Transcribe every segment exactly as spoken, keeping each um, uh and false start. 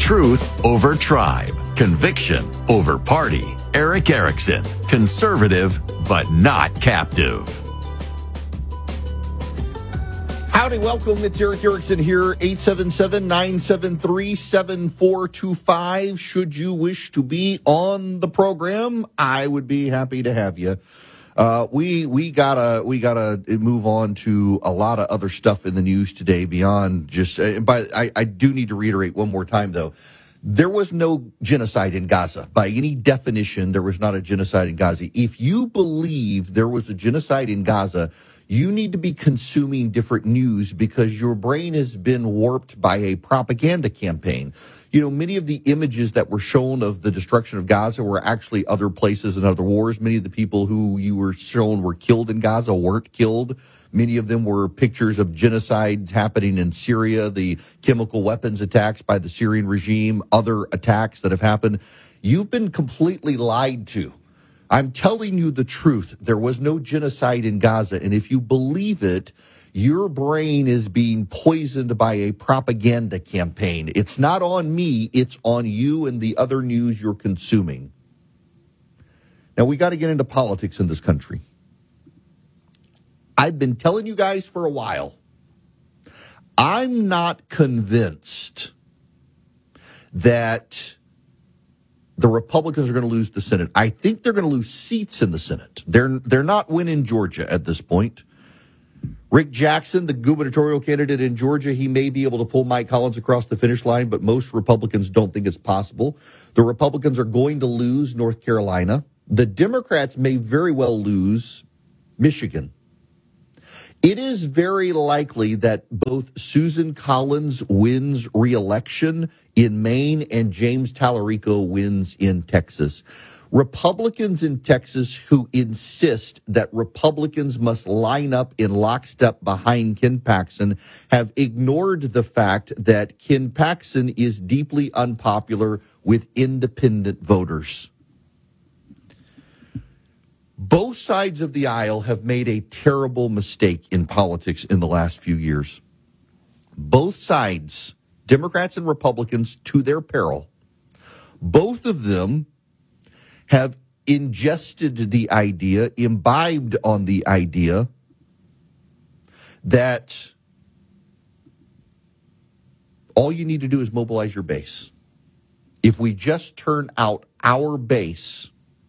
Truth over tribe. Conviction over party. Erick Erickson. Conservative, but not captive. Howdy, welcome. It's Erick Erickson here, eight seven seven, nine seven three, seven four two five. Should you wish to be on the program, I would be happy to have you. Uh, we we gotta we gotta move on to a lot of other stuff in the news today beyond just. Uh, but I, I do need to reiterate one more time though, there was no genocide in Gaza by any definition. There was not a genocide in Gaza. If you believe there was a genocide in Gaza, you need to be consuming different news because your brain has been warped by a propaganda campaign. You know, many of the images that were shown of the destruction of Gaza were actually other places and other wars. Many of the people who you were shown were killed in Gaza weren't killed. Many of them were pictures of genocides happening in Syria, the chemical weapons attacks by the Syrian regime, other attacks that have happened. You've been completely lied to. I'm telling you the truth. There was no genocide in Gaza. And if you believe it, your brain is being poisoned by a propaganda campaign. It's not on me. It's on you and the other news you're consuming. Now, we got to get into politics in this country. I've been telling you guys for a while. I'm not convinced that the Republicans are going to lose the Senate. I think they're going to lose seats in the Senate. They're they're not winning Georgia at this point. Rick Jackson, the gubernatorial candidate in Georgia, he may be able to pull Mike Collins across the finish line, but most Republicans don't think it's possible. The Republicans are going to lose North Carolina. The Democrats may very well lose Michigan. It is very likely that both Susan Collins wins re-election in Maine and James Tallarico wins in Texas. Republicans in Texas who insist that Republicans must line up in lockstep behind Ken Paxton have ignored the fact that Ken Paxton is deeply unpopular with independent voters. Both sides of the aisle have made a terrible mistake in politics in the last few years. Both sides, Democrats and Republicans, to their peril, both of them have ingested the idea, imbibed on the idea that all you need to do is mobilize your base. If we just turn out our base,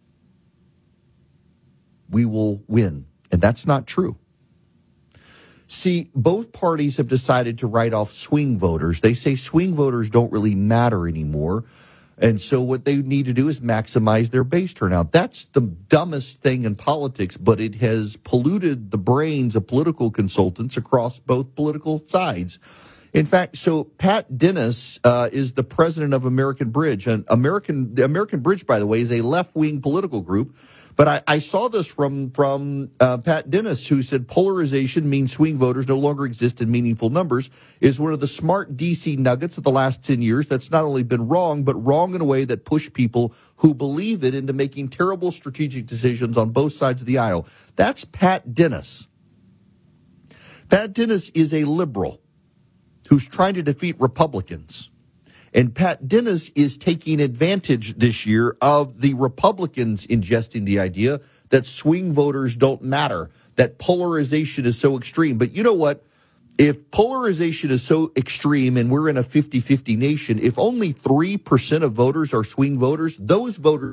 we will win. And that's not true. See, both parties have decided to write off swing voters. They say swing voters don't really matter anymore. And so what they need to do is maximize their base turnout. That's the dumbest thing in politics, but it has polluted the brains of political consultants across both political sides. In fact, so Pat Dennis uh, is the president of American Bridge. And American, the American Bridge, by the way, is a left-wing political group. But I, I saw this from from uh, Pat Dennis, who said polarization means swing voters no longer exist in meaningful numbers, is one of the smart D C nuggets of the last ten years that's not only been wrong, but wrong in a way that pushed people who believe it into making terrible strategic decisions on both sides of the aisle. That's Pat Dennis. Pat Dennis is a liberal who's trying to defeat Republicans. And Pat Dennis is taking advantage this year of the Republicans ingesting the idea that swing voters don't matter, that polarization is so extreme. But you know what? If polarization is so extreme and we're in a fifty-fifty nation, if only three percent of voters are swing voters, those voters.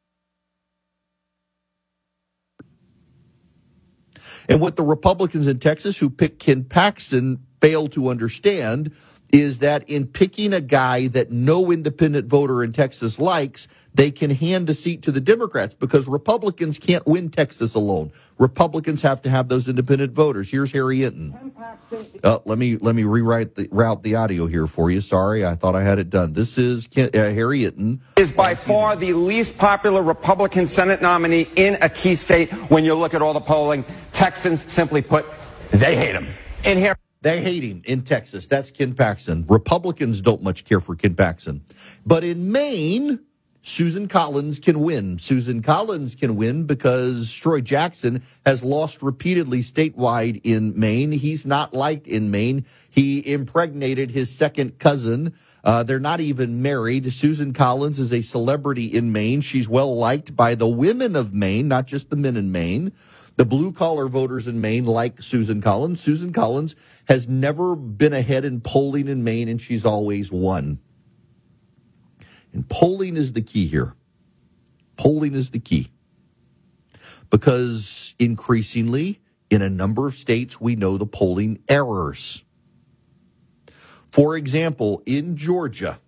And what the Republicans in Texas who picked Ken Paxton fail to understand is that in picking a guy that no independent voter in Texas likes, they can hand a seat to the Democrats because Republicans can't win Texas alone. Republicans have to have those independent voters. Here's Harry Hinton. Uh, let me let me rewrite the route the audio here for you. Sorry, I thought I had it done. This is Ken, uh, Harry Hinton. Is by far the least popular Republican Senate nominee in a key state when you look at all the polling. Texans, simply put, they hate him. In here. They hate him in Texas. That's Ken Paxton. Republicans don't much care for Ken Paxton. But in Maine, Susan Collins can win. Susan Collins can win because Troy Jackson has lost repeatedly statewide in Maine. He's not liked in Maine. He impregnated his second cousin. Uh, they're not even married. Susan Collins is a celebrity in Maine. She's well liked by the women of Maine, not just the men in Maine. The blue-collar voters in Maine like Susan Collins. Susan Collins has never been ahead in polling in Maine, and she's always won. And polling is the key here. Polling is the key. Because increasingly, in a number of states, we know the polling errors. For example, in Georgia,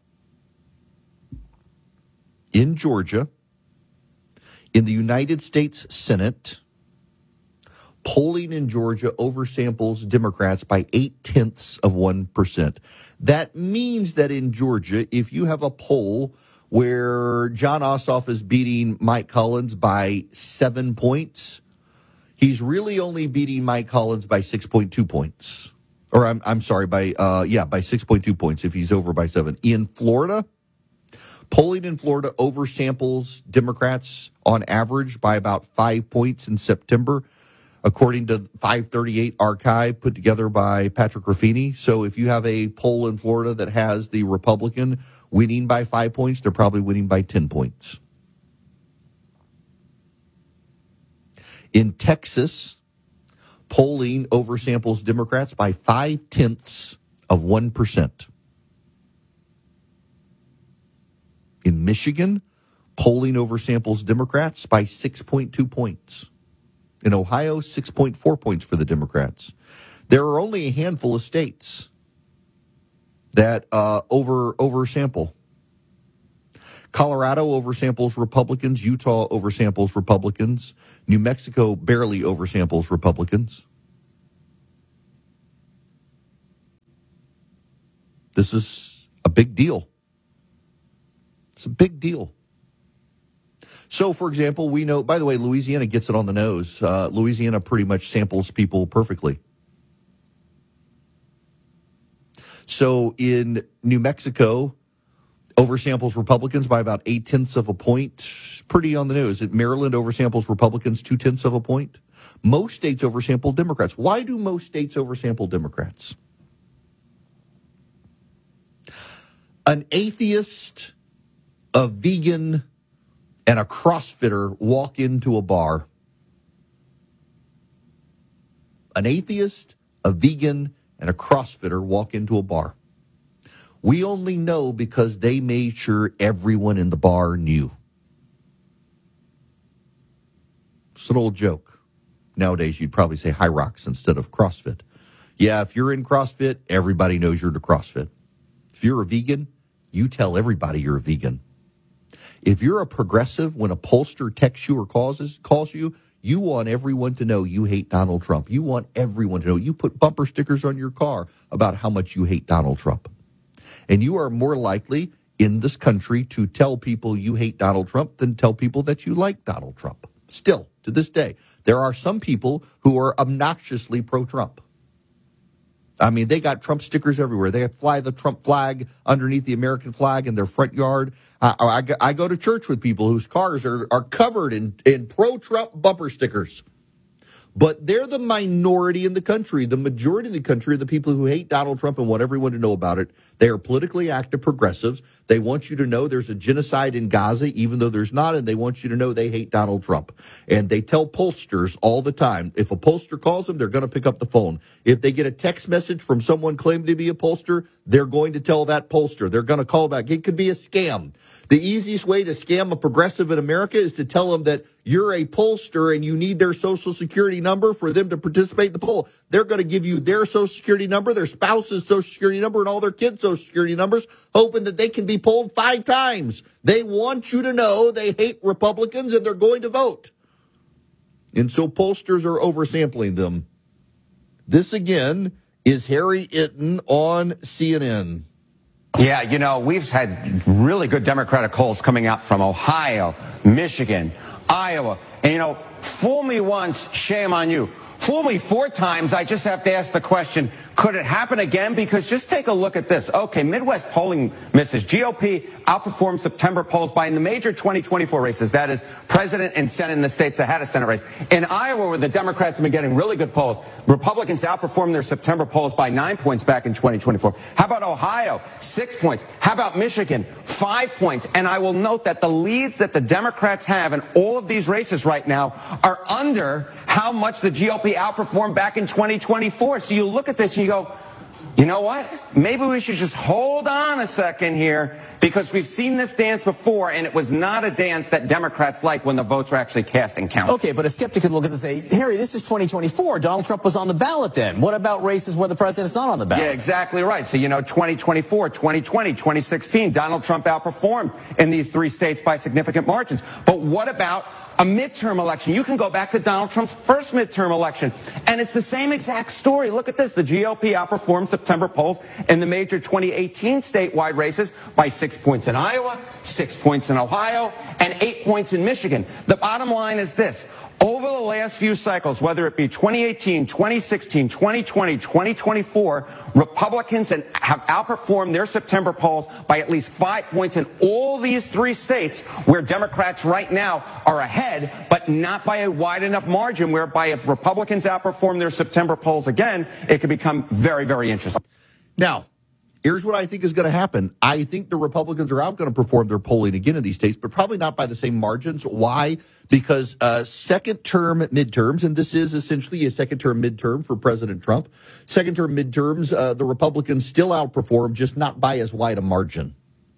in Georgia, in the United States Senate, polling in Georgia oversamples Democrats by eight-tenths of one percent. That means that in Georgia, if you have a poll where Jon Ossoff is beating Mike Collins by seven points, he's really only beating Mike Collins by six point two points. Or I'm I'm sorry, by uh yeah, by six point two points if he's over by seven. In Florida, polling in Florida oversamples Democrats on average by about five points in September, according to five thirty-eight Archive put together by Patrick Ruffini. So if you have a poll in Florida that has the Republican winning by five points, they're probably winning by ten points. In Texas, polling oversamples Democrats by five-tenths of one percent. In Michigan, polling oversamples Democrats by six point two points. In Ohio, six point four points for the Democrats. There are only a handful of states that uh, over oversample. Colorado oversamples Republicans. Utah oversamples Republicans. New Mexico barely oversamples Republicans. This is a big deal. It's a big deal. So, for example, we know, by the way, Louisiana gets it on the nose. Uh, Louisiana pretty much samples people perfectly. So in New Mexico, oversamples Republicans by about eight-tenths of a point. Pretty on the nose. At Maryland, oversamples Republicans two-tenths of a point. Most states oversample Democrats. Why do most states oversample Democrats? An atheist, a vegan, and a CrossFitter walk into a bar. An atheist, a vegan, and a CrossFitter walk into a bar. We only know because they made sure everyone in the bar knew. It's an old joke. Nowadays, you'd probably say High Rocks instead of CrossFit. Yeah, if you're in CrossFit, everybody knows you're to CrossFit. If you're a vegan, you tell everybody you're a vegan. If you're a progressive, when a pollster texts you or calls, calls you, you want everyone to know you hate Donald Trump. You want everyone to know. You put bumper stickers on your car about how much you hate Donald Trump. And you are more likely in this country to tell people you hate Donald Trump than tell people that you like Donald Trump. Still, to this day, there are some people who are obnoxiously pro-Trump. I mean, they got Trump stickers everywhere. They fly the Trump flag underneath the American flag in their front yard. Uh, I, I go to church with people whose cars are, are covered in, in pro-Trump bumper stickers. But they're the minority in the country. The majority of the country are the people who hate Donald Trump and want everyone to know about it. They are politically active progressives. They want you to know there's a genocide in Gaza, even though there's not, and they want you to know they hate Donald Trump. And they tell pollsters all the time, if a pollster calls them, they're going to pick up the phone. If they get a text message from someone claiming to be a pollster, they're going to tell that pollster. They're going to call back. It could be a scam. The easiest way to scam a progressive in America is to tell them that you're a pollster and you need their social security number for them to participate in the poll. They're going to give you their social security number, their spouse's social security number, and all their kids' social security numbers, hoping that they can be polled five times. They want you to know they hate Republicans and they're going to vote. And so pollsters are oversampling them. This, again, is Harry Itten on C N N. Yeah, you know, we've had really good Democratic polls coming out from Ohio, Michigan, Iowa. And, you know, fool me once, shame on you. Fool me four times, I just have to ask the question, Could it happen again? Because just take a look at this. Okay, Midwest polling misses. G O P outperformed September polls by in the major twenty twenty-four races. That is president and Senate in the states that had a Senate race. In Iowa, where the Democrats have been getting really good polls, Republicans outperformed their September polls by nine points back in twenty twenty-four. How about Ohio? Six points. How about Michigan? Five points. And I will note that the leads that the Democrats have in all of these races right now are under how much the G O P outperformed back in twenty twenty-four. So you look at this and you go, you know what? Maybe we should just hold on a second here, because we've seen this dance before, and it was not a dance that Democrats like when the votes were actually cast and counted. Okay, but a skeptic could look at this and say, Harry, this is twenty twenty-four. Donald Trump was on the ballot then. What about races where the president's not on the ballot? Yeah, exactly right. So, you know, twenty twenty-four, twenty twenty, twenty sixteen, Donald Trump outperformed in these three states by significant margins. But what about a midterm election? You can go back to Donald Trump's first midterm election, and it's the same exact story. Look at this. The G O P outperformed September polls in the major twenty eighteen statewide races by six points in Iowa, six points in Ohio, and eight points in Michigan. The bottom line is this. Over the last few cycles, whether it be twenty eighteen, twenty sixteen, twenty twenty, twenty twenty-four, Republicans have outperformed their September polls by at least five points in all these three states where Democrats right now are ahead, but not by a wide enough margin, whereby if Republicans outperform their September polls again, it could become very, very interesting. Now, here's what I think is going to happen. I think the Republicans are out going to perform their polling again in these states, but probably not by the same margins. Why? Because uh, second-term midterms, and this is essentially a second-term midterm for President Trump, second-term midterms, uh, the Republicans still outperform, just not by as wide a margin.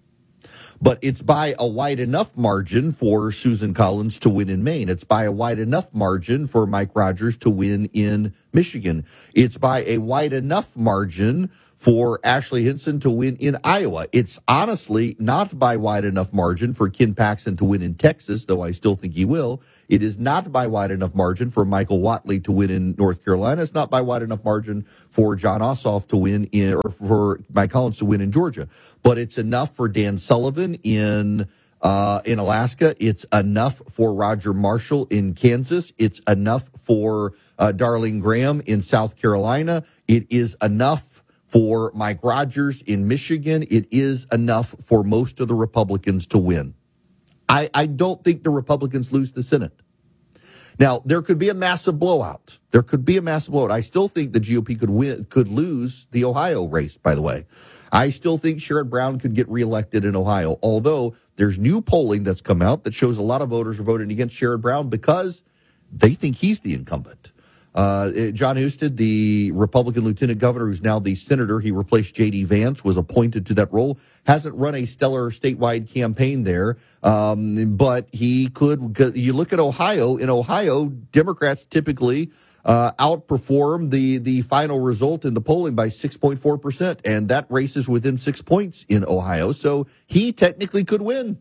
But it's by a wide enough margin for Susan Collins to win in Maine. It's by a wide enough margin for Mike Rogers to win in Michigan. It's by a wide enough margin for Ashley Hinson to win in Iowa. It's honestly not by wide enough margin for Ken Paxton to win in Texas, though I still think he will. It is not by wide enough margin for Michael Whatley to win in North Carolina. It's not by wide enough margin for John Ossoff to win in, or for Mike Collins to win in Georgia. But it's enough for Dan Sullivan in uh, in Alaska. It's enough for Roger Marshall in Kansas. It's enough for uh, Darlene Graham in South Carolina. It is enough for Mike Rogers in Michigan. It is enough for most of the Republicans to win. I, I don't think the Republicans lose the Senate. Now, there could be a massive blowout. There could be a massive blowout. I still think the G O P could win, could lose the Ohio race, by the way. I still think Sherrod Brown could get reelected in Ohio, although there's new polling that's come out that shows a lot of voters are voting against Sherrod Brown because they think he's the incumbent. Uh, John Husted, the Republican lieutenant governor, who's now the senator, he replaced J D Vance, was appointed to that role, hasn't run a stellar statewide campaign there. Um, but he could, you look at Ohio, in Ohio, Democrats typically uh, outperform the, the final result in the polling by six point four percent. And that race is within six points in Ohio. So he technically could win.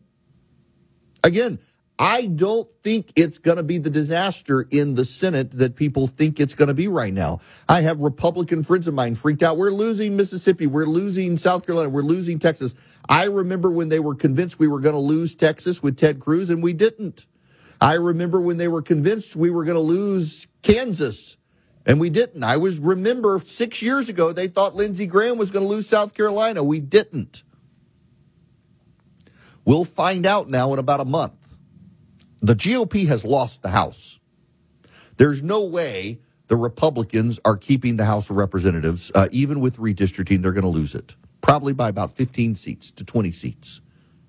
Again, I don't think it's going to be the disaster in the Senate that people think it's going to be right now. I have Republican friends of mine freaked out. We're losing Mississippi. We're losing South Carolina. We're losing Texas. I remember when they were convinced we were going to lose Texas with Ted Cruz, and we didn't. I remember when they were convinced we were going to lose Kansas, and we didn't. I was remember six years ago they thought Lindsey Graham was going to lose South Carolina. We didn't. We'll find out now in about a month. The G O P has lost the House. There's no way the Republicans are keeping the House of Representatives. Uh, even with redistricting, they're going to lose it. Probably by about fifteen seats to twenty seats.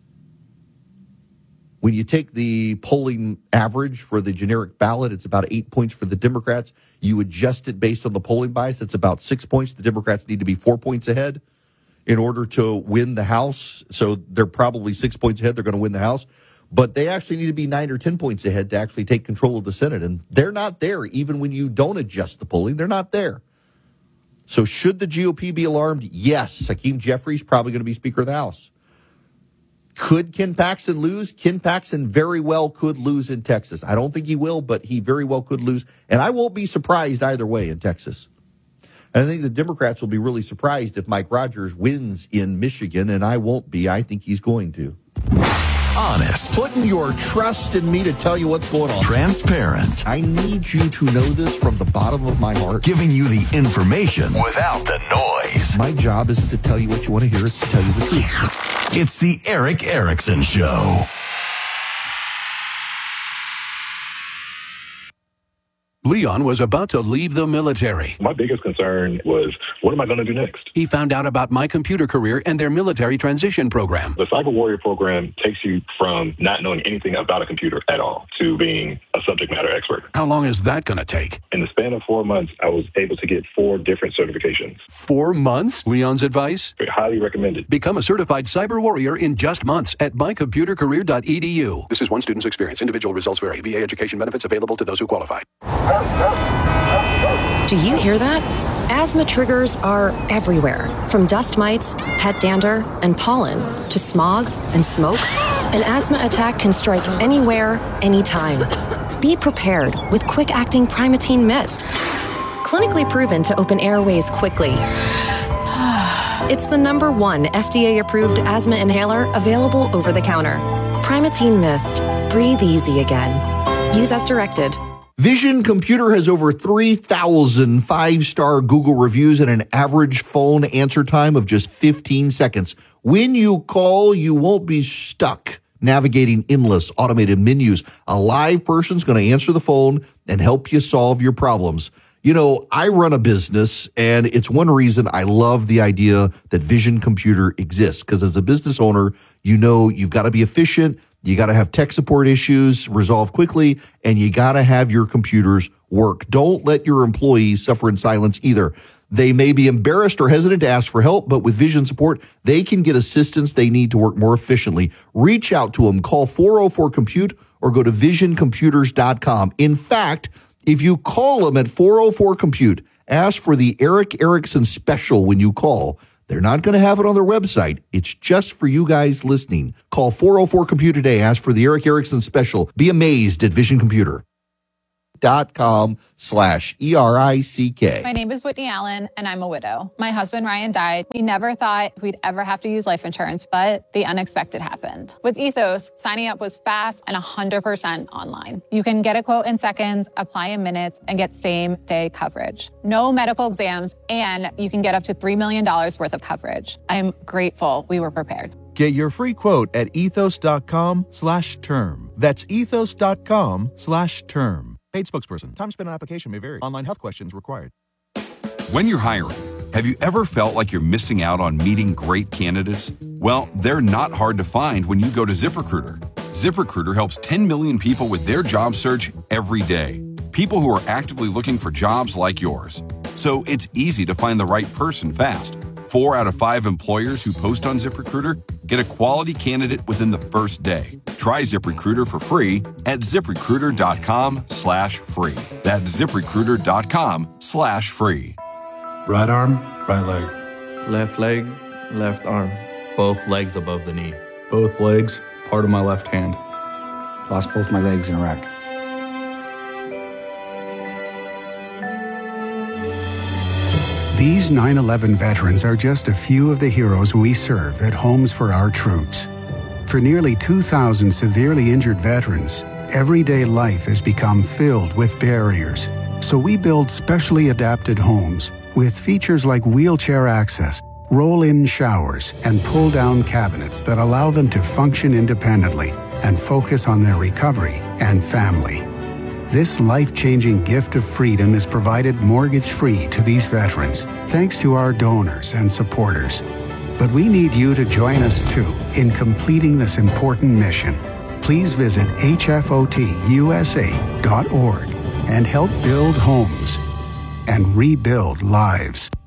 When you take the polling average for the generic ballot, it's about eight points for the Democrats. You adjust it based on the polling bias, it's about six points. The Democrats need to be four points ahead in order to win the House. So they're probably six points ahead. They're going to win the House. But they actually need to be nine or ten points ahead to actually take control of the Senate. And they're not there, even when you don't adjust the polling. They're not there. So should the G O P be alarmed? Yes. Hakeem Jeffries probably going to be Speaker of the House. Could Ken Paxton lose? Ken Paxton very well could lose in Texas. I don't think he will, but he very well could lose. And I won't be surprised either way in Texas. And I think the Democrats will be really surprised if Mike Rogers wins in Michigan, and I won't be. I think he's going to. Honest. Putting your trust in me to tell you what's going on. Transparent. I need you to know this from the bottom of my heart. Giving you the information without the noise. My job isn't to tell you what you want to hear. It's to tell you the truth. It's the Erick Erickson Show. Leon was about to leave the military. My biggest concern was, what am I going to do next? He found out about My Computer Career and their military transition program. The Cyber Warrior program takes you from not knowing anything about a computer at all to being a subject matter expert. How long is that going to take? In the span of four months, I was able to get four different certifications. Four months? Leon's advice? Highly recommended. Become a certified cyber warrior in just months at my computer career dot e d u. This is one student's experience. Individual results vary. V A education benefits available to those who qualify. Do you hear that? Asthma triggers are everywhere, from dust mites, pet dander, and pollen, to smog and smoke. An asthma attack can strike anywhere, anytime. Be prepared with quick-acting Primatene Mist. Clinically proven to open airways quickly. It's the number one F D A-approved asthma inhaler available over the counter. Primatene Mist. Breathe easy again. Use as directed. Vision Computer has over three thousand five-star Google reviews and an average phone answer time of just fifteen seconds. When you call, you won't be stuck navigating endless automated menus. A live person's going to answer the phone and help you solve your problems. You know, I run a business, and it's one reason I love the idea that Vision Computer exists, because as a business owner, you know you've got to be efficient. You got to have tech support issues resolved quickly, and you got to have your computers work. Don't let your employees suffer in silence either. They may be embarrassed or hesitant to ask for help, but with Vision support, they can get assistance they need to work more efficiently. Reach out to them. Call four oh four compute or go to vision computers dot com. In fact, if you call them at four oh four compute, ask for the Erick Erickson special when you call. They're not going to have it on their website. It's just for you guys listening. Call four oh four compute today. Ask for the Erick Erickson special. Be amazed at Vision Computer. Dot com slash E R I C K. My name is Whitney Allen, and I'm a widow. My husband, Ryan, died. We never thought we'd ever have to use life insurance, but the unexpected happened. With Ethos, signing up was fast and one hundred percent online. You can get a quote in seconds, apply in minutes, and get same-day coverage. No medical exams, and you can get up to three million dollars worth of coverage. I'm grateful we were prepared. Get your free quote at ethos.com slash term. That's ethos.com slash term. Paid spokesperson. Time spent on application may vary. Online health questions required. When you're hiring, have you ever felt like you're missing out on meeting great candidates? Well, they're not hard to find when you go to ZipRecruiter. ZipRecruiter helps ten million people with their job search every day. People who are actively looking for jobs like yours. So it's easy to find the right person fast. Four out of five employers who post on ZipRecruiter get a quality candidate within the first day. Try ZipRecruiter for free at ZipRecruiter.com slash free. That's ZipRecruiter.com slash free. Right arm, right leg. Left leg, left arm. Both legs above the knee. Both legs, part of my left hand. Lost both my legs in Iraq. These nine eleven veterans are just a few of the heroes we serve at Homes for Our Troops. For nearly two thousand severely injured veterans, everyday life has become filled with barriers. So we build specially adapted homes with features like wheelchair access, roll-in showers, and pull-down cabinets that allow them to function independently and focus on their recovery and family. This life-changing gift of freedom is provided mortgage-free to these veterans, thanks to our donors and supporters. But we need you to join us, too, in completing this important mission. Please visit H F O T U S A dot org and help build homes and rebuild lives.